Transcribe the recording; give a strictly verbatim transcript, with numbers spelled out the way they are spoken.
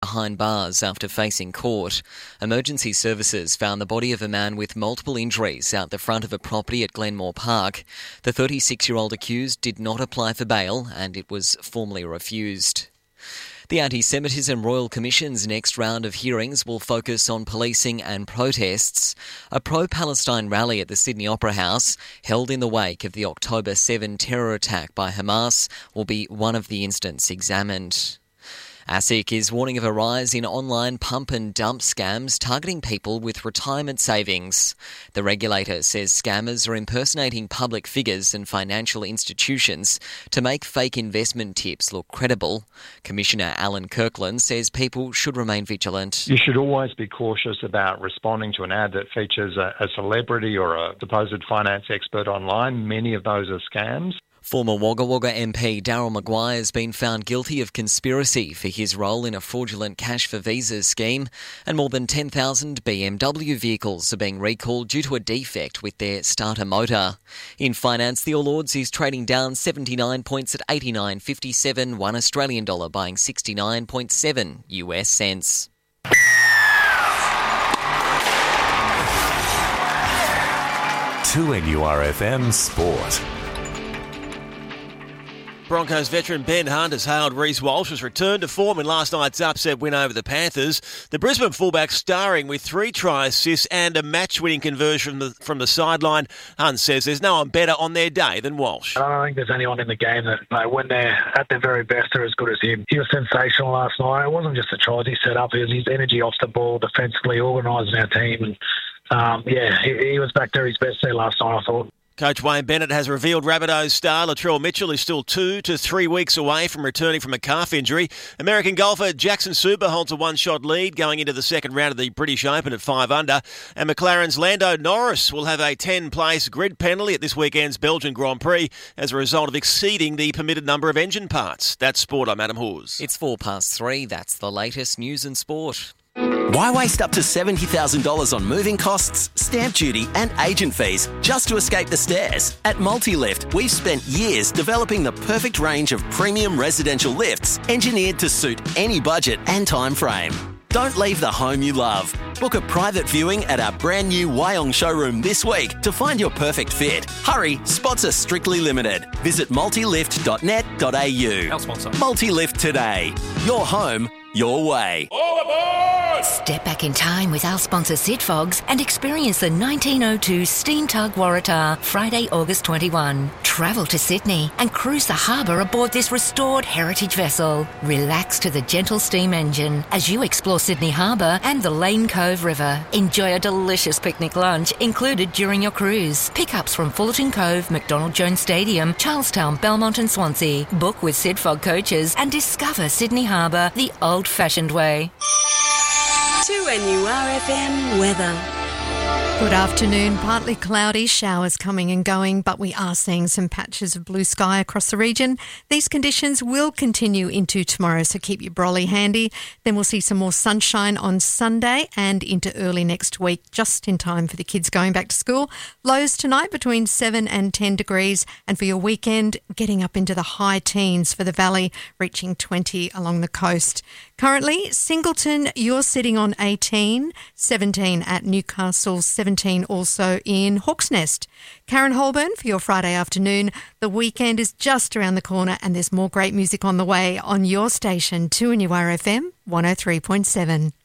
behind bars after facing court. Emergency services found the body of a man with multiple injuries out the front of a property at Glenmore Park. The thirty-six-year-old accused did not apply for bail and it was formally refused. The Anti-Semitism Royal Commission's next round of hearings will focus on policing and protests. A pro-Palestine rally at the Sydney Opera House, held in the wake of the October seventh terror attack by Hamas, will be one of the incidents examined. ASIC is warning of a rise in online pump and dump scams targeting people with retirement savings. The regulator says scammers are impersonating public figures and financial institutions to make fake investment tips look credible. Commissioner Alan Kirkland says people should remain vigilant. You should always be cautious about responding to an ad that features a, a celebrity or a supposed finance expert online. Many of those are scams. Former Wagga Wagga M P Daryl Maguire has been found guilty of conspiracy for his role in a fraudulent cash for visas scheme, and more than ten thousand B M W vehicles are being recalled due to a defect with their starter motor. In finance, the All Ords is trading down seventy-nine points at eighty-nine fifty-seven, one Australian dollar buying sixty-nine point seven U S cents. two N U R F M Sport. Broncos veteran Ben Hunt has hailed Reece Walsh's return to form in last night's upset win over the Panthers. The Brisbane fullback starring with three try assists and a match-winning conversion from the, from the sideline. Hunt says there's no one better on their day than Walsh. I don't think there's anyone in the game that, you know, when they're at their very best, they're as good as him. He was sensational last night. It wasn't just the tries he set up. It was his energy off the ball, defensively organising our team. And um, yeah, he, he was back there his best there last night, I thought. Coach Wayne Bennett has revealed Rabbitohs star Latrell Mitchell is still two to three weeks away from returning from a calf injury. American golfer Jackson Super holds a one-shot lead going into the second round of the British Open at five under. And McLaren's Lando Norris will have a ten-place grid penalty at this weekend's Belgian Grand Prix as a result of exceeding the permitted number of engine parts. That's sport. I'm Adam Hawes. It's four past three. That's the latest news and sport. Why waste up to seventy thousand dollars on moving costs, stamp duty and agent fees just to escape the stairs? At Multilift, we've spent years developing the perfect range of premium residential lifts engineered to suit any budget and time frame. Don't leave the home you love. Book a private viewing at our brand new Wyong showroom this week to find your perfect fit. Hurry, spots are strictly limited. Visit multilift dot net dot a u. Our sponsor. Multilift today. Your home, your way. All aboard! Step back in time with our sponsor Sidfogs and experience the nineteen oh two Steam Tug Waratah Friday, August twenty-first. Travel to Sydney and cruise the harbour aboard this restored heritage vessel. Relax to the gentle steam engine as you explore Sydney Harbour and the Lane Cove River. Enjoy a delicious picnic lunch included during your cruise. Pickups from Fullerton Cove, McDonald Jones Stadium, Charlestown, Belmont and Swansea. Book with Sidfog coaches and discover Sydney Harbour the old-fashioned way. two N U R F M weather. Good afternoon. Partly cloudy, showers coming and going, but we are seeing some patches of blue sky across the region. These conditions will continue into tomorrow, so keep your brolly handy. Then we'll see some more sunshine on Sunday and into early next week, just in time for the kids going back to school. Lows tonight between seven and ten degrees, and for your weekend, getting up into the high teens for the valley, reaching twenty along the coast. Currently, Singleton, you're sitting on eighteen, seventeen at Newcastle, seventeen also in Hawk's Nest. Karen Holborn for your Friday afternoon. The weekend is just around the corner and there's more great music on the way on your station, two N U R F M one oh three point seven.